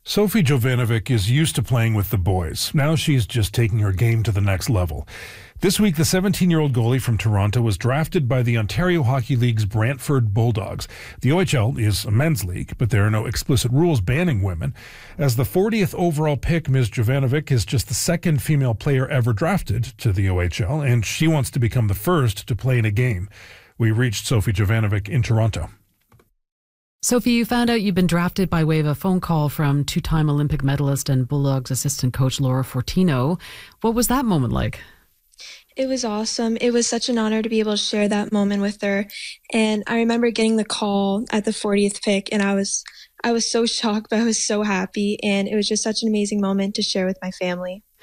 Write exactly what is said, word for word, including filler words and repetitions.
Sophie Jovanovic is used to playing with the boys. Now she's just taking her game to the next level. This week, the seventeen-year-old goalie from Toronto was drafted by the Ontario Hockey League's Brantford Bulldogs. The O H L is a men's league, but there are no explicit rules banning women. As the fortieth overall pick, Miz Jovanovic is just the second female player ever drafted to the O H L, and she wants to become the first to play in a game. We reached Sophie Jovanovic in Toronto. Sophie, you found out you've been drafted by way of a phone call from two-time Olympic medalist and Bulldogs assistant coach Laura Fortino. What was that moment like? It was awesome. It was such an honor to be able to share that moment with her. And I remember getting the call at the fortieth pick, and I was I was so shocked, but I was so happy. And it was just such an amazing moment to share with my family.